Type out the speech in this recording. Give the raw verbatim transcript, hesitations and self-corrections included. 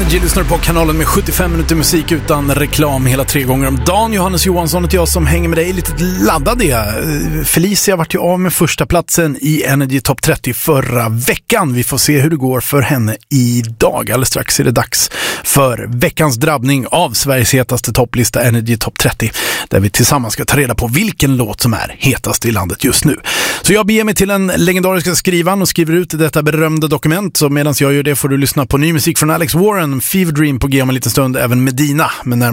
Energy lyssnar på kanalen med sjuttiofem minuter musik utan reklam hela tre gånger om dagen. Johannes Johansson och jag som hänger med dig lite laddad det. Felicia vart ju av med första platsen i Energy Top trettio förra veckan. Vi får se hur det går för henne idag. Alldeles strax är det dags för veckans drabbning av Sveriges hetaste topplista Energy Top trettio. Där vi tillsammans ska ta reda på vilken låt som är hetast i landet just nu. Så jag beger mig till den legendariska skrivan och skriver ut detta berömda dokument. Så medan jag gör det får du lyssna på ny musik från Alex Warren, Fever Dream på G om en liten stund, även Medina. Men